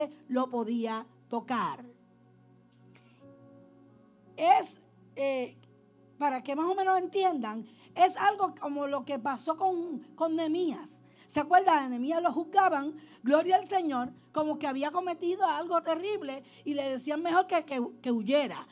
lo podía tocar. Es, para que más o menos entiendan, es algo como lo que pasó con Nehemías. ¿Se acuerdan? A Nehemías lo juzgaban, gloria al Señor, como que había cometido algo terrible y le decían mejor que huyera.